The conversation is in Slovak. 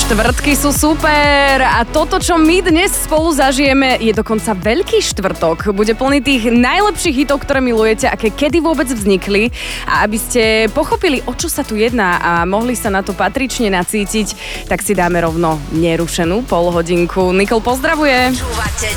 Štvrtky sú super a toto, čo my dnes spolu zažijeme, je dokonca veľký štvrtok. Bude plný tých najlepších hitov, ktoré milujete, aké kedy vôbec vznikli. A aby ste pochopili, o čo sa tu jedná a mohli sa na to patrične nacítiť, tak si dáme rovno nerušenú polhodinku. Nikol pozdravuje. Počúvate